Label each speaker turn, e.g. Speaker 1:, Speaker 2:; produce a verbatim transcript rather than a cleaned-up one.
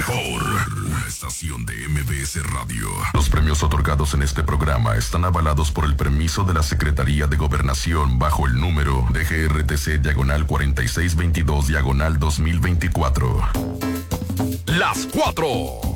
Speaker 1: mejor. Una estación de M B S Radio. Los premios otorgados en este programa están avalados por el permiso de la Secretaría de Gobernación bajo el número D G R T C diagonal cuarenta y seis veintidós diagonal dos mil veinticuatro. Las cuatro.